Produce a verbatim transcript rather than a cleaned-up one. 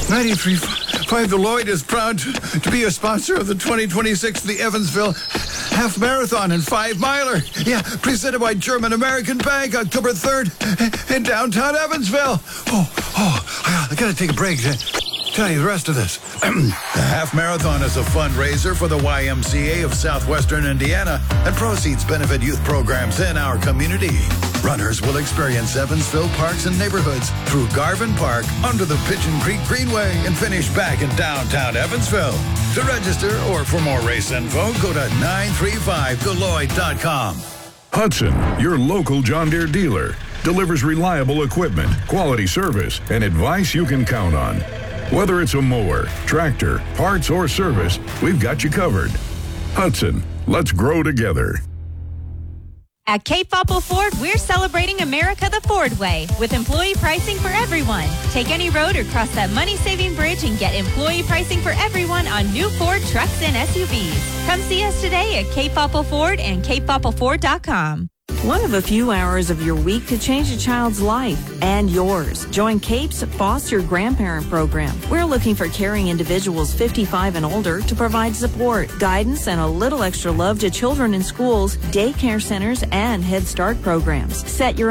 ninety-three point five Deloitte is proud to, to be a sponsor of the twenty twenty-six The Evansville Half Marathon and Five Miler. Yeah, presented by German American Bank, October third in downtown Evansville. Oh, oh, I gotta take a break to tell you the rest of this. The Half Marathon is a fundraiser for the Y M C A of Southwestern Indiana, and proceeds benefit youth programs in our community. Runners will experience Evansville parks and neighborhoods through Garvin Park, under the Pigeon Creek Greenway, and finish back in downtown Evansville. To register or for more race info, go to nine three five Deloitte dot com. Hudson, your local John Deere dealer, delivers reliable equipment, quality service, and advice you can count on. Whether it's a mower, tractor, parts, or service, we've got you covered. Hudson, let's grow together. At Cape Popple Ford, we're celebrating America the Ford way with employee pricing for everyone. Take any road or cross that money-saving bridge and get employee pricing for everyone on new Ford trucks and S U Vs. Come see us today at Cape Popple Ford and Cape Popple Ford dot com. One of a few hours of your week could change a child's life and yours. Join CAPE's Foster Grandparent Program. We're looking for caring individuals fifty-five and older to provide support, guidance, and a little extra love to children in schools, daycare centers, and Head Start programs. Set your